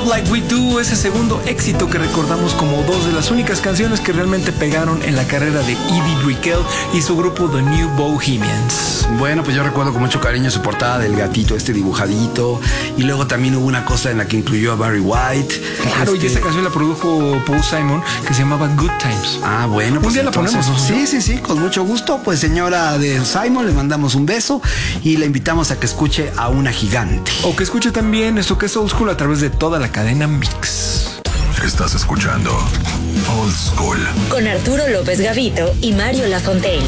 Love Like We Do, ese segundo éxito que recordamos como dos de las únicas canciones que realmente pegaron en la carrera de Edie Brickell y su grupo The New Bohemians. Bueno, pues yo recuerdo con mucho cariño su portada del gatito este dibujadito, y luego también hubo una cosa en la que incluyó a Barry White. Claro, y esa canción la produjo Paul Simon, que se llamaba Good Times. Ah, bueno, pues un día entonces, la ponemos, ¿no? Sí, con mucho gusto. Pues señora de Simon, le mandamos un beso y le invitamos a que escuche a una gigante. O que escuche también esto que es Old School a través de toda la cadena Mix. Estás escuchando Old School con Arturo López Gavito y Mario Lafontaine.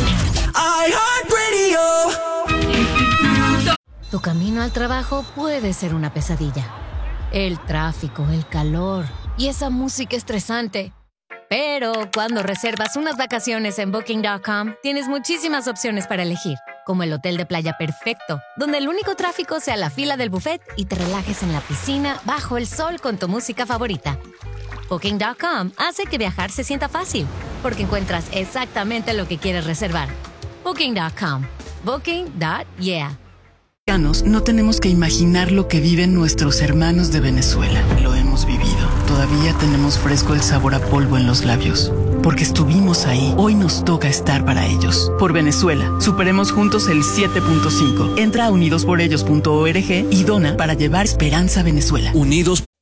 Tu camino al trabajo puede ser una pesadilla. El tráfico, el calor y esa música estresante. Pero cuando reservas unas vacaciones en Booking.com, tienes muchísimas opciones para elegir, como el hotel de playa perfecto, donde el único tráfico sea la fila del buffet y te relajes en la piscina bajo el sol con tu música favorita. Booking.com hace que viajar se sienta fácil, porque encuentras exactamente lo que quieres reservar. Booking.com. Booking.yeah. No tenemos que imaginar lo que viven nuestros hermanos de Venezuela. Lo hemos vivido. Todavía tenemos fresco el sabor a polvo en los labios. Porque estuvimos ahí, hoy nos toca estar para ellos. Por Venezuela, superemos juntos el 7.5. Entra a unidosporellos.org y dona para llevar esperanza a Venezuela. Unidos.